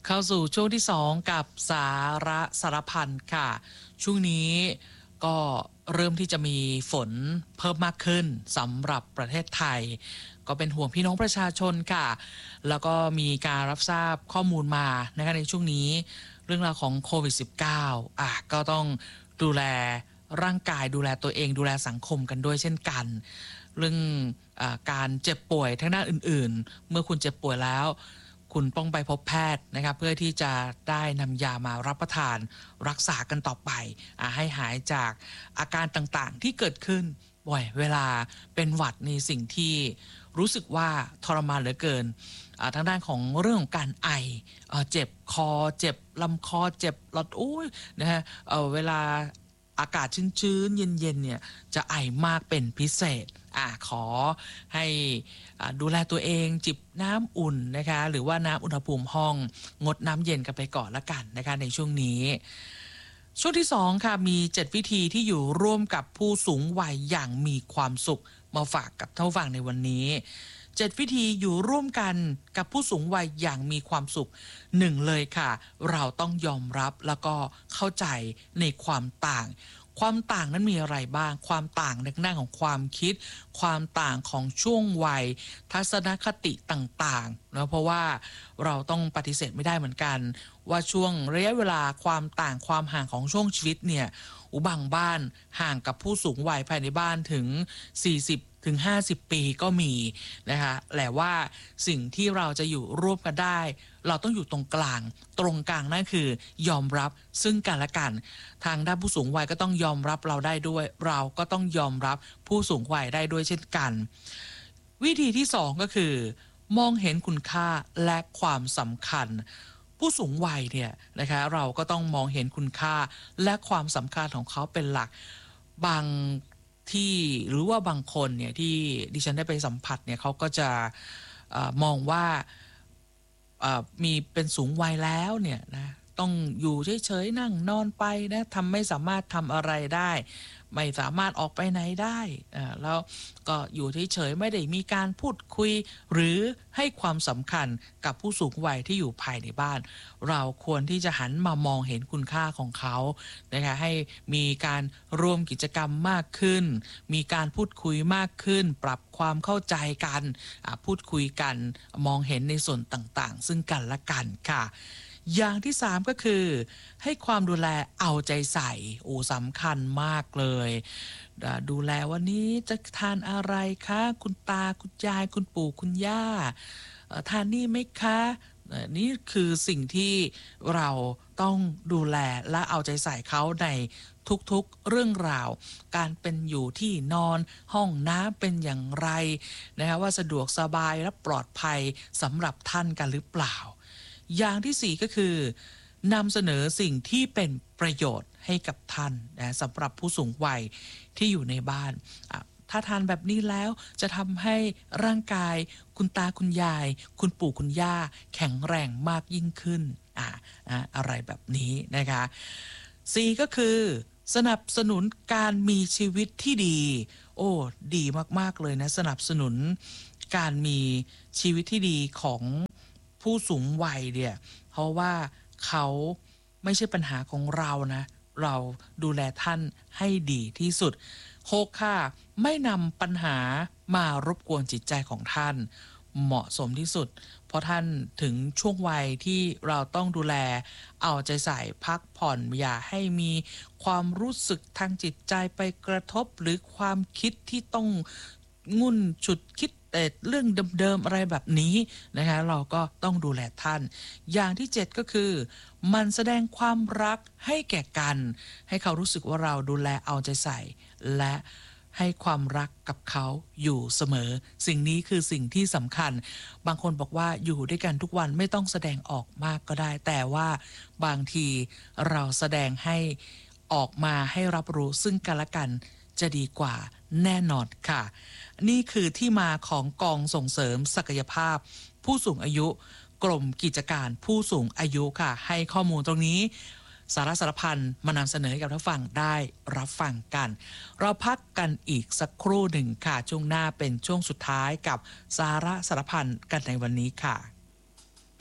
เข้าสู่ช่วงที่2กับสาระสารพันค่ะช่วงนี้ก็เริ่มที่จะมีฝนเพิ่มมากขึ้นสำหรับประเทศไทยก็เป็นห่วงพี่น้องประชาชนค่ะแล้วก็มีการรับทราบข้อมูลมานะคะในช่วงนี้เรื่องราวของโควิด -19 ก็ต้องดูแลร่างกายดูแลตัวเองดูแลสังคมกันด้วยเช่นกันเรื่องการเจ็บป่วยทางด้านอื่นๆเมื่อคุณเจ็บป่วยแล้วคุณต้องไปพบแพทย์นะครับเพื่อที่จะได้นำยามารับประทานรักษากันต่อไปให้หายจากอาการต่างๆที่เกิดขึ้นบ่อยเวลาเป็นหวัดในสิ่งที่รู้สึกว่าทรมานเหลือเกินทางด้านของเรื่องของการไอเจ็บคอเจ็บลำคอเจ็บหลอดอุ้ยนะฮะเวลาอากาศชื้นๆเย็นๆเนี่ยจะไอมากเป็นพิเศษขอให้ดูแลตัวเองจิบน้ำอุ่นนะคะหรือว่าน้ำอุณหภูมิห้องงดน้ำเย็นกันไปก่อนละกันนะคะในช่วงนี้ช่วงที่2ค่ะมี7วิธีที่อยู่ร่วมกับผู้สูงวัยอย่างมีความสุขมาฝากกับท่านผู้ฟังในวันนี้7วิธีอยู่ร่วมกันกับผู้สูงวัยอย่างมีความสุข1เลยค่ะเราต้องยอมรับแล้วก็เข้าใจในความต่างนั้นมีอะไรบ้างความต่างในด้านของความคิดความต่างของช่วงวัยทัศนคติต่างๆนะเพราะว่าเราต้องปฏิเสธไม่ได้เหมือนกันว่าช่วงระยะเวลาความต่างความห่างของช่วงชีวิตเนี่ยบางบ้านห่างกับผู้สูงวัยภายในบ้านถึง40 ถึง 50 ปีก็มีนะคะแต่ว่าสิ่งที่เราจะอยู่ร่วมกันได้เราต้องอยู่ตรงกลางนั่นคือยอมรับซึ่งกันและกันทางด้านผู้สูงวัยก็ต้องยอมรับเราได้ด้วยเราก็ต้องยอมรับผู้สูงวัยได้ด้วยเช่นกันวิธีที่2ก็คือมองเห็นคุณค่าและความสำคัญผู้สูงวัยเนี่ยนะคะเราก็ต้องมองเห็นคุณค่าและความสำคัญของเขาเป็นหลักบางที่หรือว่าบางคนเนี่ยที่ดิฉันได้ไปสัมผัสเนี่ยเขาก็จะมองว่ามีเป็นสูงวัยแล้วเนี่ยนะต้องอยู่เฉยๆนั่งนอนไปนะไม่สามารถทำอะไรได้ไม่สามารถออกไปไหนได้แล้วก็อยู่เฉยๆไม่ได้มีการพูดคุยหรือให้ความสำคัญกับผู้สูงวัยที่อยู่ภายในบ้านเราควรที่จะหันมามองเห็นคุณค่าของเขานะคะให้มีการร่วมกิจกรรมมากขึ้นมีการพูดคุยมากขึ้นปรับความเข้าใจกันพูดคุยกันมองเห็นในส่วนต่างๆซึ่งกันและกันค่ะอย่างที่3ก็คือให้ความดูแลเอาใจใส่สำคัญมากเลยดูแลวันนี้จะทานอะไรคะคุณตาคุณยายคุณปู่คุณย่าทานนี่ไหมคะนี่คือสิ่งที่เราต้องดูแลและเอาใจใส่เขาในทุกๆเรื่องราวการเป็นอยู่ที่นอนห้องน้ำเป็นอย่างไรนะคะว่าสะดวกสบายและปลอดภัยสำหรับท่านกันหรือเปล่าอย่างที่4ก็คือนำเสนอสิ่งที่เป็นประโยชน์ให้กับท่านนะสำหรับผู้สูงวัยที่อยู่ในบ้านถ้าทานแบบนี้แล้วจะทำให้ร่างกายคุณตาคุณยายคุณปู่คุณย่าแข็งแรงมากยิ่งขึ้นอะไรแบบนี้นะคะ4ก็คือสนับสนุนการมีชีวิตที่ดีดีมากๆเลยนะสนับสนุนการมีชีวิตที่ดีของผู้สูงวัยเนี่ยเพราะว่าเขาไม่ใช่ปัญหาของเรานะเราดูแลท่านให้ดีที่สุด6ค่ะไม่นำปัญหามารบกวนจิตใจของท่านเหมาะสมที่สุดเพราะท่านถึงช่วงวัยที่เราต้องดูแลเอาใจใส่พักผ่อนอย่าให้มีความรู้สึกทางจิตใจไปกระทบหรือความคิดที่ต้องงุ่นฉุดคิดแต่เรื่องเดิมๆอะไรแบบนี้นะคะเราก็ต้องดูแลท่านอย่างที่7ก็คือมันแสดงความรักให้แก่กันให้เขารู้สึกว่าเราดูแลเอาใจใส่และให้ความรักกับเขาอยู่เสมอสิ่งนี้คือสิ่งที่สำคัญบางคนบอกว่าอยู่ด้วยกันทุกวันไม่ต้องแสดงออกมากก็ได้แต่ว่าบางทีเราแสดงให้ออกมาให้รับรู้ซึ่งกันและกันจะดีกว่าแน่นอนค่ะนี่คือที่มาของกองส่งเสริมศักยภาพผู้สูงอายุกรมกิจการผู้สูงอายุค่ะให้ข้อมูลตรงนี้สารสารพันมานำเสนอให้กับท่านฟังได้รับฟังกันเราพักกันอีกสักครู่หนึ่งค่ะช่วงหน้าเป็นช่วงสุดท้ายกับสาระสารพันกันในวันนี้ค่ะ